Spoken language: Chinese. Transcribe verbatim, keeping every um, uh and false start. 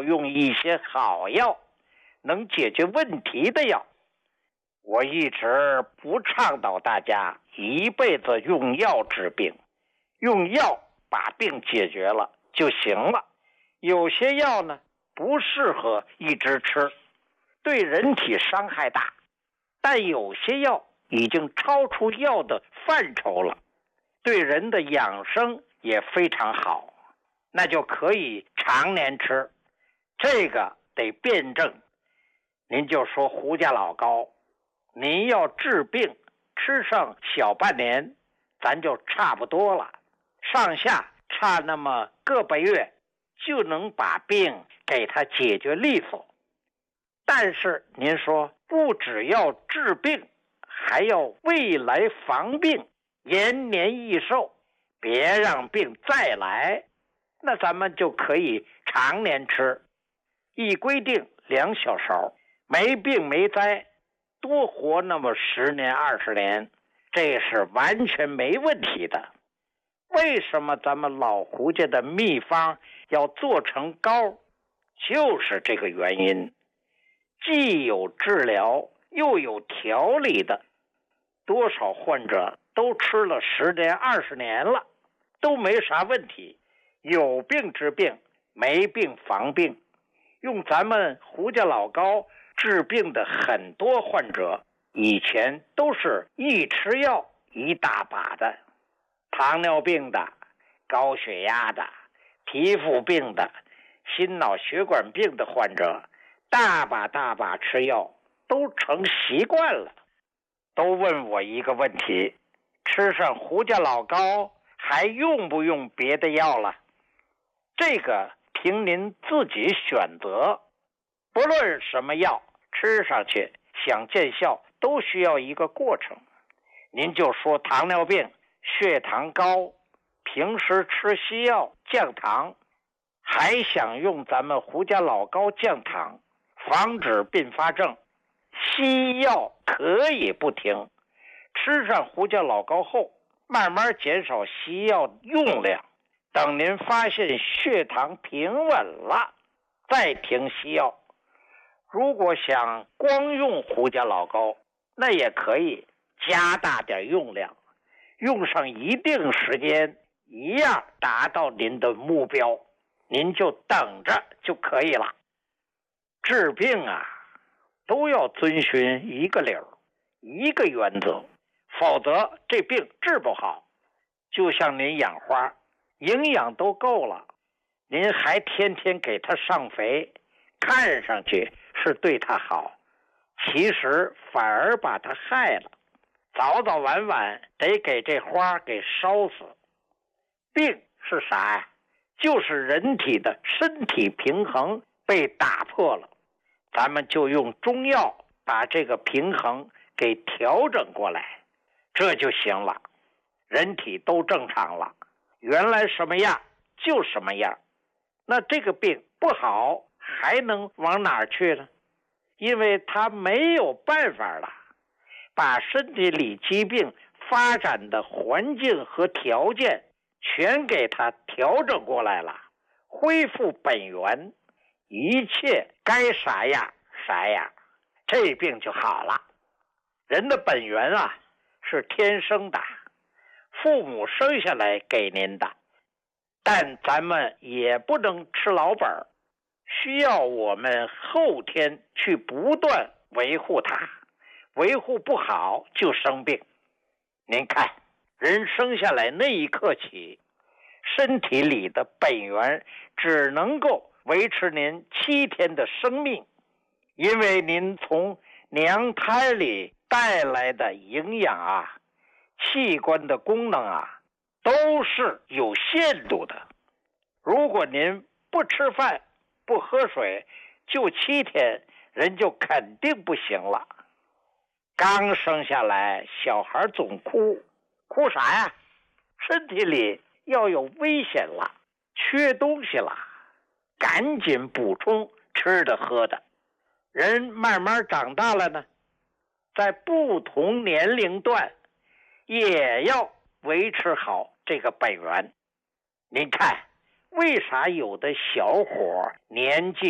要用一些好药，能解决问题的药。我一直不倡导大家一辈子用药治病，用药把病解决了就行了。有些药呢，不适合一直吃，对人体伤害大，但有些药已经超出药的范畴了，对人的养生也非常好，那就可以常年吃。这个得辩证。您就说胡家老高，您要治病吃上小半年，咱就差不多了，上下差那么个把月就能把病给他解决利索。但是您说不只要治病，还要未来防病，延年益寿，别让病再来，那咱们就可以常年吃，一规定两小勺，没病没灾，多活那么十年二十年，这是完全没问题的。为什么咱们老胡家的秘方要做成膏？就是这个原因，既有治疗又有调理的。多少患者都吃了十年二十年了，都没啥问题，有病治病，没病防病。用咱们胡家老高治病的很多患者，以前都是一吃药一大把的，糖尿病的、高血压的、皮肤病的、心脑血管病的患者，大把大把吃药，都成习惯了。都问我一个问题，吃上胡家老高还用不用别的药了？这个凭您自己选择，不论什么药吃上去想见效都需要一个过程。您就说糖尿病血糖高，平时吃西药降糖，还想用咱们胡家老高降糖，防止并发症，西药可以不停，吃上胡家老高后，慢慢减少西药用量，等您发现血糖平稳了，再停西药。如果想光用胡家老高，那也可以加大点用量，用上一定时间，一样达到您的目标，您就等着就可以了。治病啊，都要遵循一个理儿，一个原则，否则这病治不好。就像您养花，营养都够了，您还天天给它上肥，看上去是对它好，其实反而把它害了，早早晚晚得给这花给烧死。病是啥呀？就是人体的身体平衡被打破了，咱们就用中药把这个平衡给调整过来，这就行了，人体都正常了，原来什么样就什么样。那这个病不好还能往哪儿去呢？因为他没有办法了，把身体里疾病发展的环境和条件全给他调整过来了，恢复本源，一切该啥样啥样，这病就好了。人的本源啊，是天生的，父母生下来给您的，但咱们也不能吃老本，需要我们后天去不断维护它，维护不好就生病。您看，人生下来那一刻起，身体里的本源只能够维持您七天的生命，因为您从娘胎里带来的营养啊，器官的功能啊，都是有限度的。如果您不吃饭不喝水，就七天，人就肯定不行了。刚生下来，小孩总哭，哭啥呀？身体里要有危险了，缺东西了，赶紧补充吃的喝的。人慢慢长大了呢，在不同年龄段也要维持好这个本源。您看，为啥有的小伙年纪